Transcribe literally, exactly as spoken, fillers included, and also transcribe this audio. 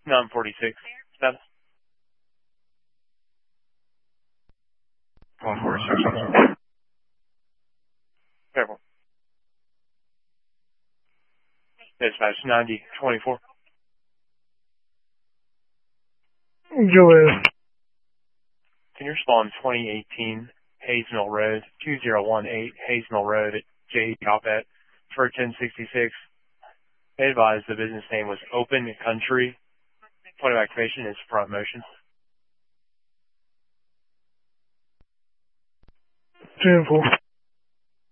nine forty-six. Status. one forty-six. Careful. Dispatch ninety twenty-four. Go ahead. Can you respond twenty eighteen Hayes Mill Road, two zero one eight Hayes Mill Road at J. Coppet for ten sixty-six? They advised the business name was Open Country. Point of activation is front motion. ten four.